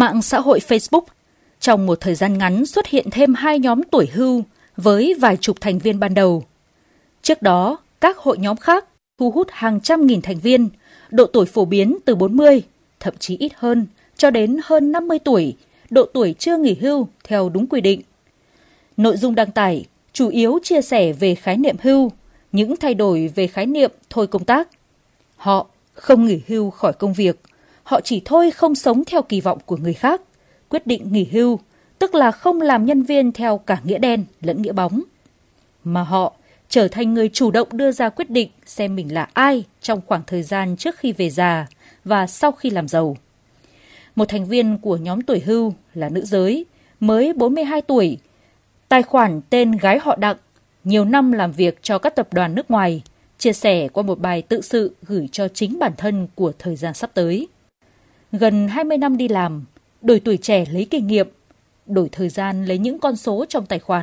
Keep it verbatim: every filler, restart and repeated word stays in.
Mạng xã hội Facebook trong một thời gian ngắn xuất hiện thêm hai nhóm tuổi hưu với vài chục thành viên ban đầu. Trước đó, các hội nhóm khác thu hút hàng trăm nghìn thành viên, độ tuổi phổ biến từ bốn mươi, thậm chí ít hơn, cho đến hơn năm mươi tuổi, độ tuổi chưa nghỉ hưu theo đúng quy định. Nội dung đăng tải chủ yếu chia sẻ về khái niệm hưu, những thay đổi về khái niệm thôi công tác. Họ không nghỉ hưu khỏi công việc, họ chỉ thôi không sống theo kỳ vọng của người khác, quyết định nghỉ hưu, tức là không làm nhân viên theo cả nghĩa đen lẫn nghĩa bóng. Mà họ trở thành người chủ động đưa ra quyết định xem mình là ai trong khoảng thời gian trước khi về già và sau khi làm giàu. Một thành viên của nhóm tuổi hưu là nữ giới, mới bốn mươi hai tuổi, tài khoản tên gái họ Đặng, nhiều năm làm việc cho các tập đoàn nước ngoài, chia sẻ qua một bài tự sự gửi cho chính bản thân của thời gian sắp tới. Gần hai mươi năm đi làm, đổi tuổi trẻ lấy kinh nghiệm, đổi thời gian lấy những con số trong tài khoản.